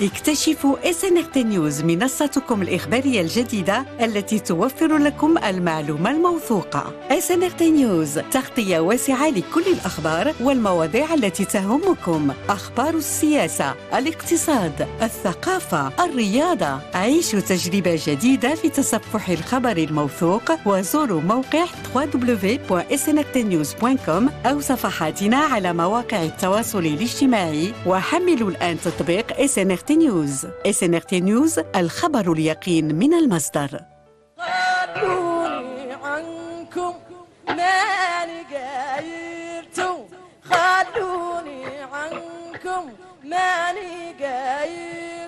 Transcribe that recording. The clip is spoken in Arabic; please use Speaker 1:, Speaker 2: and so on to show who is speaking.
Speaker 1: اكتشفوا SNRT نيوز، منصتكم الإخبارية الجديدة التي توفر لكم المعلومة الموثوقة. SNRT نيوز، تغطية واسعة لكل الأخبار والمواضيع التي تهمكم، أخبار السياسة، الاقتصاد، الثقافة، الرياضة. عيشوا تجربة جديدة في تصفح الخبر الموثوق، وزوروا موقع www.snrtnews.com أو صفحاتنا على مواقع التواصل الاجتماعي، وحملوا الآن تطبيق SNRT نيوز. SNRT نيوز، الخبر اليقين من المصدر.
Speaker 2: خلوني عنكم ماني قايرتو، خلوني عنكم ماني قايرتو.